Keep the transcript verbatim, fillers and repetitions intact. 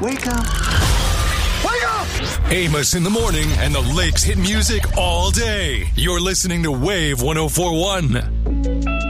Wake up. Wake up! Amos in the morning and the Lakes hit music all day. You're listening to Wave one oh four point one.